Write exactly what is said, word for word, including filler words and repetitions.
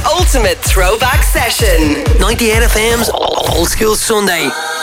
ultimate throwback session. ninety-eight F M's Old School Sunday.